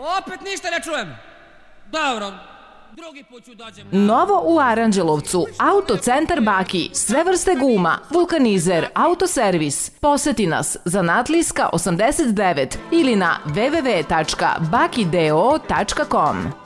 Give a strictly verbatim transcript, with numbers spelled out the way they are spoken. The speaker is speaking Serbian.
Opet ništa ne čujem. Dobro, drugi put ću dođem. Novo u Aranđelovcu, Autocentar Baki, sve vrste guma, vulkanizer, autoservis. Poseti nas Zanatlijska osamdeset devet ili na w w w tačka bakideo tačka com.